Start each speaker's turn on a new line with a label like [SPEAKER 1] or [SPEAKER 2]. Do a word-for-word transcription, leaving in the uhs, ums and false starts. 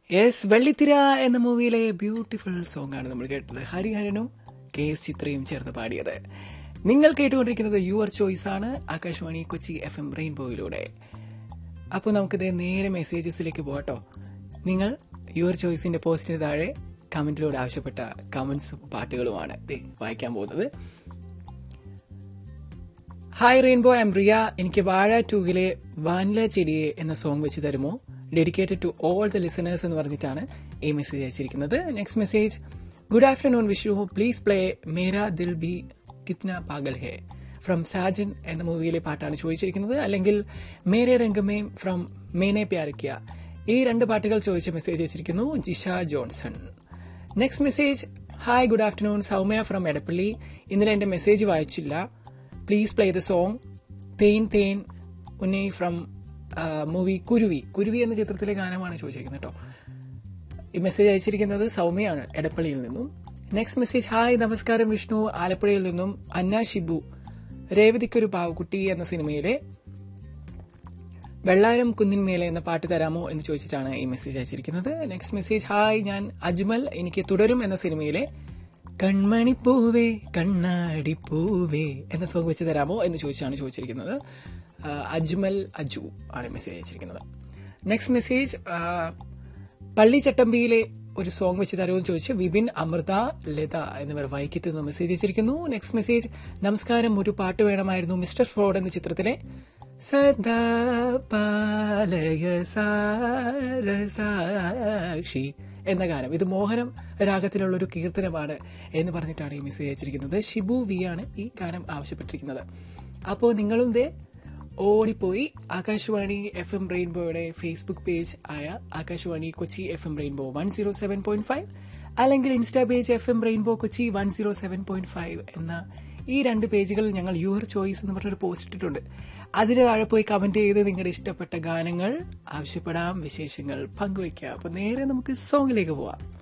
[SPEAKER 1] Yes, വെള്ളിത്തിര എന്ന മൂവിയിലെ beautiful song ആണ് നമ്മൾ കേട്ടത്. ഹരിഹരനും കെ എസ് ചിത്രയും ചേർന്ന് പാടിയത്. നിങ്ങൾ കേട്ടുകൊണ്ടിരിക്കുന്നത് യുവർ ചോയ്സ് ആണ് ആകാശവാണി കൊച്ചി എഫ് എം റെയിൻബോയിലൂടെ. അപ്പോൾ നമുക്കിത് നേരെ മെസ്സേജസിലേക്ക് പോകട്ടോ. നിങ്ങൾ യുവർ ചോയ്സിന്റെ പോസ്റ്റിന് താഴെ കമന്റിലൂടെ ആവശ്യപ്പെട്ട കമന്റ്സും പാട്ടുകളുമാണ് വായിക്കാൻ പോകുന്നത്. Hi rainbow, I M Riya. എനിക്ക് വാഴ ടൂവിലെ വാനില ചെടിയെ എന്ന സോങ് വെച്ച് തരുമോ? Dedicated to all the listeners എന്ന് പറഞ്ഞിട്ടാണ് ഈ മെസ്സേജ് അയച്ചിരിക്കുന്നത്. Next message, good afternoon Vishu, please play Mera Dil B കിത്ന Pagal hey from Sajan എന്ന മൂവിയിലെ പാട്ടാണ് ചോദിച്ചിരിക്കുന്നത്. അല്ലെങ്കിൽ മേരെ രംഗമേ ഫ്രം മേനെ പ്യാർ കിയ. ഈ രണ്ട് പാട്ടുകൾ ചോദിച്ച മെസ്സേജ് അയച്ചിരിക്കുന്നു Jisha Johnson. Next message, hi good afternoon, Soumya from Edappally. ഇന്നലെ എൻ്റെ മെസ്സേജ് വായിച്ചില്ല. പ്ലീസ് പ്ലേ ദ സോങ് തേൻ തേൻ ഉന്നൈ ഫ്രം മൂവി കുരുവി. കുരുവി എന്ന ചിത്രത്തിലെ ഗാനമാണ് ചോദിച്ചിരിക്കുന്നത് കേട്ടോ. ഈ മെസ്സേജ് അയച്ചിരിക്കുന്നത് സൗമ്യയാണ് എടപ്പള്ളിയിൽ നിന്നും. നെക്സ്റ്റ് മെസ്സേജ്, ഹായ് നമസ്കാരം വിഷ്ണു, ആലപ്പുഴയിൽ നിന്നും അന്ന ഷിബു. രേവതിക്കൊരു പാവക്കുട്ടി എന്ന സിനിമയിലെ വെള്ളാരം കുന്നിന്മേലെ എന്ന പാട്ട് തരാമോ എന്ന് ചോദിച്ചിട്ടാണ് ഈ മെസ്സേജ് അയച്ചിരിക്കുന്നത്. നെക്സ്റ്റ് മെസ്സേജ്, ഹായ് ഞാൻ അജ്മൽ, എനിക്ക് തുടരും എന്ന സിനിമയിലെ കൺമണിപ്പൂവേ കണ്ണാടിപ്പൂവേ എന്ന സോങ് വെച്ച് തരാമോ എന്ന് ചോദിച്ചാണ് ചോദിച്ചിരിക്കുന്നത്. അജ്മൽ അജു ആണ് മെസ്സേജ് അയച്ചിരിക്കുന്നത്. നെക്സ്റ്റ് മെസ്സേജ്, പള്ളിച്ചട്ടമ്പിയിലെ ഒരു സോങ് വെച്ച് തരുമോ എന്ന് ചോദിച്ച് വിപിൻ, അമൃത, ലത എന്നിവർ വൈക്കത്തുനിന്ന് മെസ്സേജ് അയച്ചിരിക്കുന്നു. നെക്സ്റ്റ് മെസ്സേജ്, നമസ്കാരം, ഒരു പാട്ട് വേണമായിരുന്നു മിസ്റ്റർ ഫ്രോഡ് എന്ന ചിത്രത്തിലെ സദാ പാലയ സാരസാക്ഷി എന്ന ഗാനം. ഇത് മോഹനം രാഗത്തിലുള്ള ഒരു കീർത്തനമാണ് എന്ന് പറഞ്ഞിട്ടാണ് ഈ മെസ്സേജ് അയച്ചിരിക്കുന്നത്. ഷിബു വി ആണ് ഈ ഗാനം ആവശ്യപ്പെട്ടിരിക്കുന്നത്. അപ്പോൾ നിങ്ങളും ദേ ഓടിപ്പോയി Akashvani F M റെയിൻബോയുടെ Facebook page ആയ Akashvani Kochi F M rainbow one zero seven point five അല്ലെങ്കിൽ insta page F M rainbow Kochi one zero seven point five എന്ന ഈ രണ്ട് പേജുകളിൽ ഞങ്ങൾ യുവർ ചോയ്സ് എന്ന് പറഞ്ഞൊരു പോസ്റ്റ് ഇട്ടിട്ടുണ്ട്. അതിന് താഴെ പോയി കമന്റ് ചെയ്ത് നിങ്ങളുടെ ഇഷ്ടപ്പെട്ട ഗാനങ്ങൾ ആവശ്യപ്പെടാം, വിശേഷങ്ങൾ പങ്കുവയ്ക്കാം. അപ്പോൾ നേരെ നമുക്ക് സോങ്ങിലേക്ക് പോവാം.